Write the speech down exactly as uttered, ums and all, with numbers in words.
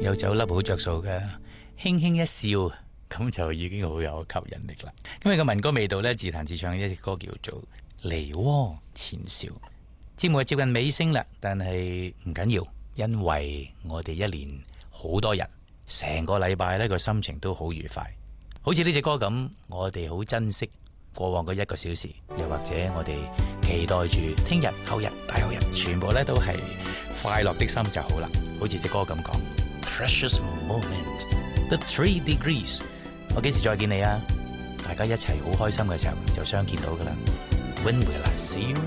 有酒粒好着數嘅，輕輕一笑咁就已經好有吸引力啦。今日嘅民歌味道呢，自彈自唱一隻歌叫做《梨渦前兆》。節目接近尾聲啦，但係唔緊要，因為我哋一年好多人，成個禮拜呢個心情都好愉快。好似呢隻歌咁，我哋好珍惜過往嘅一個小時，又或者我哋期待住聽日、後日、大後日，全部呢都係快樂的心就好啦。好似隻歌咁講 Precious moment, the three degrees。 我幾時再見你啊？大家一齊好開心嘅時候就相見到噶啦。When will I see you?